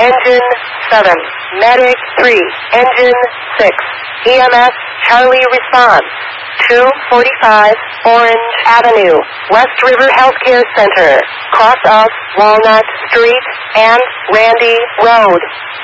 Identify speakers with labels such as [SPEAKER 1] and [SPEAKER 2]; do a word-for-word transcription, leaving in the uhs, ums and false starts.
[SPEAKER 1] Engine seven. Medic three. Engine six. E M S Charlie response. two forty-five Orange Avenue, West River Healthcare Center, cross of Walnut Street and Randy Road.